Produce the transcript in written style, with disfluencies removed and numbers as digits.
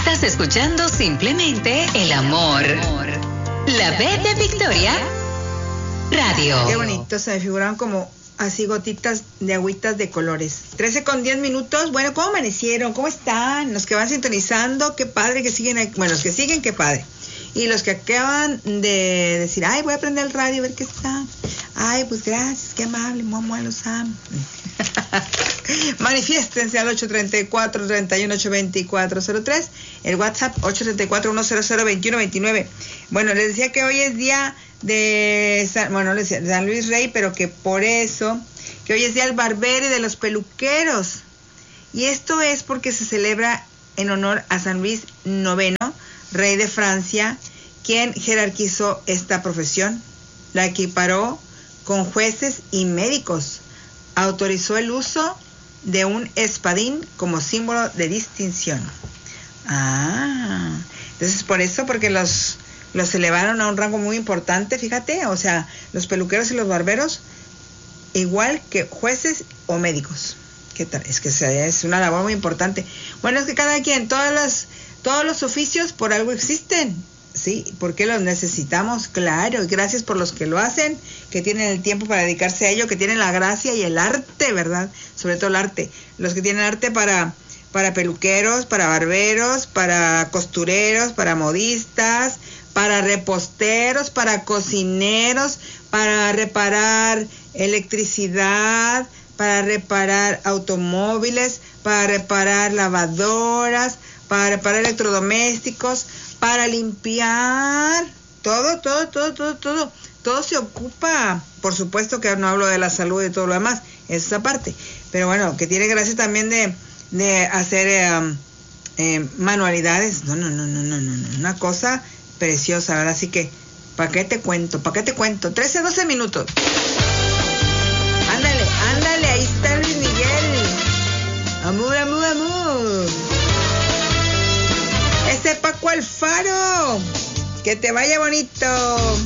Estás escuchando simplemente el amor. La B de Victoria Radio. Qué bonito, se me figuraron como así gotitas de agüitas de colores. 13:10. Bueno, ¿cómo amanecieron? ¿Cómo están? Los que van sintonizando, qué padre que siguen. Bueno, los que siguen, qué padre. Y los que acaban de decir, ay, voy a prender el radio a ver qué está. Ay, pues gracias, qué amable, mamá, los amo. Manifiéstense al 834-318-2403, el WhatsApp 834-100-2129. Bueno, les decía que hoy es día de San Luis Rey, pero que por eso, que hoy es día del barbero y de los peluqueros. Y esto es porque se celebra en honor a San Luis IX, rey de Francia, quien jerarquizó esta profesión, la equiparó con jueces y médicos, autorizó el uso de un espadín como símbolo de distinción. Entonces por eso, porque los elevaron a un rango muy importante, fíjate, o sea, los peluqueros y los barberos, igual que jueces o médicos. ¿Qué tal? Es que es una labor muy importante. Bueno, es que cada quien, todos los oficios por algo existen, ¿sí? ¿Por qué los necesitamos? Claro, y gracias por los que lo hacen, que tienen el tiempo para dedicarse a ello, que tienen la gracia y el arte, ¿verdad? Sobre todo el arte. Los que tienen arte para peluqueros, para barberos, para costureros, para modistas, para reposteros, para cocineros, para reparar electricidad, para reparar automóviles, para reparar lavadoras, para reparar electrodomésticos, para limpiar, todo se ocupa. Por supuesto que no hablo de la salud y todo lo demás, esa parte, pero bueno, que tiene gracia también de hacer manualidades, no, una cosa preciosa, ¿verdad? Así que, ¿para qué te cuento? 13-12 minutos. Ándale, ahí está Luis Miguel. Amor. Ese Paco Alfaro. Que te vaya bonito.